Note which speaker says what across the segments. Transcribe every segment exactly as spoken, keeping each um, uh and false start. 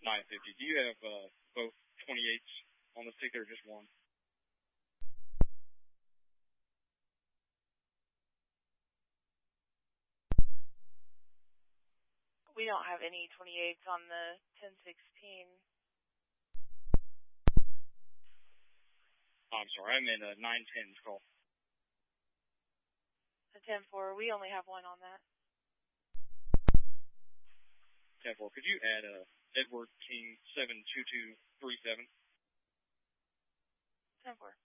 Speaker 1: nine fifty. Do you have uh, both twenty-eights on the ticket or just one?
Speaker 2: We don't have any twenty-eights on the ten sixteen.
Speaker 1: Oh, I'm sorry, I meant a nine ten's call.
Speaker 2: The ten four, we only have one on that.
Speaker 1: ten four, could you add uh, Edward King seven two two three seven?
Speaker 2: ten four.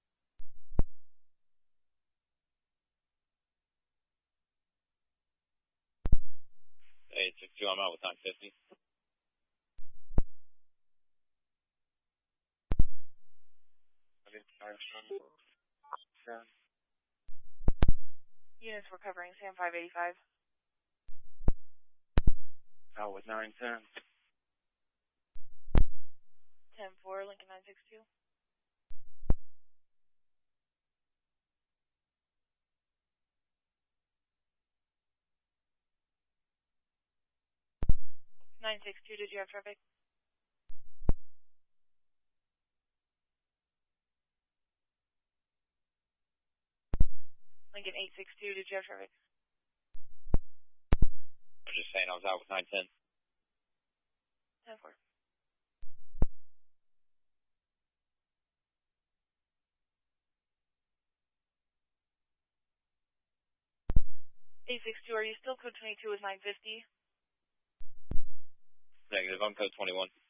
Speaker 3: eight six two, I'm out with nine fifty.
Speaker 2: Units we're covering, Sam five eighty-five.
Speaker 3: Out with nine ten.
Speaker 2: ten four, Lincoln nine six two. nine six two, did you have traffic? Lincoln eight six two, did you have traffic?
Speaker 3: I was just saying I was out with nine ten.
Speaker 2: ten four. eight six two, are you still code twenty-two with nine fifty?
Speaker 3: Negative, I'm code twenty-one.